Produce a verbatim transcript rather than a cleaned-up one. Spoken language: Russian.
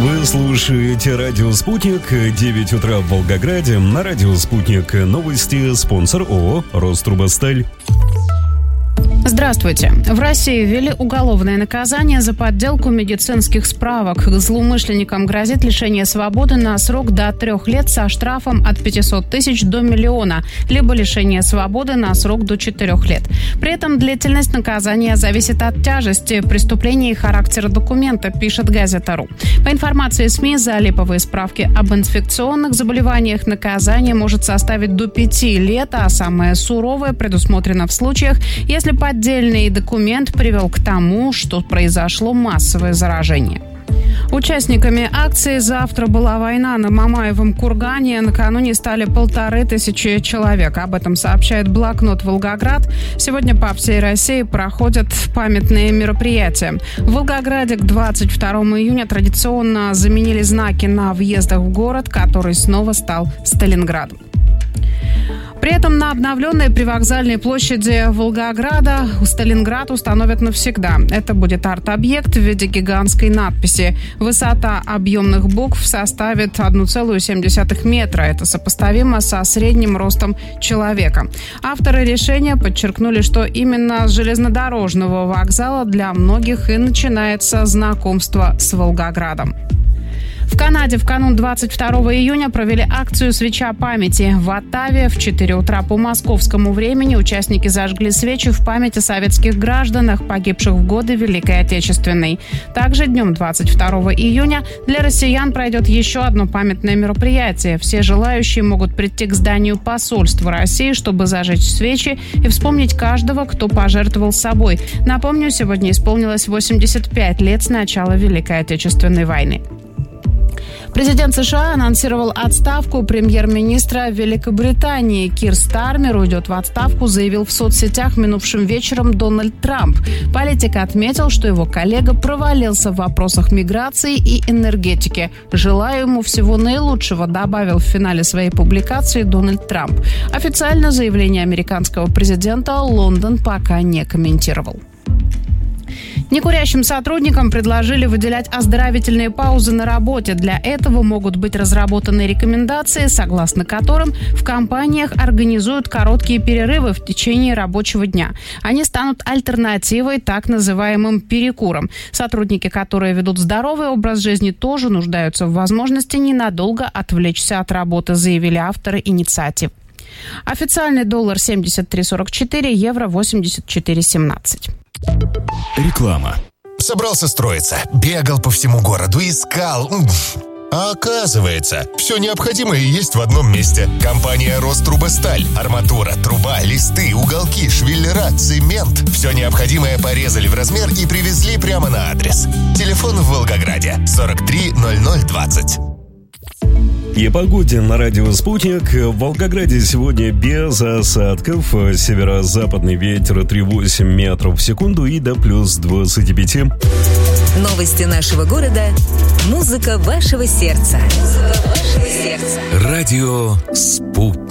Вы слушаете радио «Спутник», девять утра в Волгограде. На радио «Спутник» новости, спонсор ООО «Рострубосталь». Здравствуйте. В России ввели уголовное наказание за подделку медицинских справок. Злоумышленникам грозит лишение свободы на срок до трех лет со штрафом от пятисот тысяч до миллиона, либо лишение свободы на срок до четырех лет. При этом длительность наказания зависит от тяжести преступления и характера документа, пишет Газета.ру. По информации СМИ, за липовые справки об инфекционных заболеваниях наказание может составить до пяти лет, а самое суровое предусмотрено в случаях, если поддельный документ привел к тому, что произошло массовое заражение. Участниками акции «Завтра была война» на Мамаевом кургане накануне стали полторы тысячи человек. Об этом сообщает блокнот «Волгоград». Сегодня по всей России проходят памятные мероприятия. В Волгограде к двадцать второму июня традиционно заменили знаки на въездах в город, который снова стал Сталинградом. При этом на обновленной привокзальной площади Волгограда Сталинград установят навсегда. Это будет арт-объект в виде гигантской надписи. Высота объемных букв составит одна целая семь десятых метра. Это сопоставимо со средним ростом человека. Авторы решения подчеркнули, что именно с железнодорожного вокзала для многих и начинается знакомство с Волгоградом. В Канаде в канун двадцать второго июня провели акцию «Свеча памяти». В Оттаве в четыре утра по московскому времени участники зажгли свечи в память о советских гражданах, погибших в годы Великой Отечественной. Также днем двадцать второго июня для россиян пройдет еще одно памятное мероприятие. Все желающие могут прийти к зданию посольства России, чтобы зажечь свечи и вспомнить каждого, кто пожертвовал собой. Напомню, сегодня исполнилось восемьдесят пять лет с начала Великой Отечественной войны. Президент США анонсировал отставку премьер-министра Великобритании. Кир Стармер уйдет в отставку, заявил в соцсетях минувшим вечером Дональд Трамп. Политик отметил, что его коллега провалился в вопросах миграции и энергетики. «Желаю ему всего наилучшего», добавил в финале своей публикации Дональд Трамп. Официально заявление американского президента Лондон пока не комментировал. Некурящим сотрудникам предложили выделять оздоровительные паузы на работе. Для этого могут быть разработаны рекомендации, согласно которым в компаниях организуют короткие перерывы в течение рабочего дня. Они станут альтернативой так называемым перекурам. Сотрудники, которые ведут здоровый образ жизни, тоже нуждаются в возможности ненадолго отвлечься от работы, заявили авторы инициатив. Официальный доллар семьдесят три сорок четыре, евро восемьдесят четыре семнадцать. Реклама. Собрался строиться, бегал по всему городу, искал. А оказывается, все необходимое есть в одном месте. Компания «Рострубосталь». Арматура, труба, листы, уголки, швеллера, цемент. Все необходимое порезали в размер и привезли прямо на адрес. Телефон в Волгограде сорок три ноль ноль двадцать. И о погоде на радио «Спутник». В Волгограде сегодня без осадков. Северо-западный ветер три целых восемь десятых метров в секунду и до плюс двадцати пяти. Новости нашего города. Музыка вашего сердца. Музыка вашего сердца. Радио «Спутник».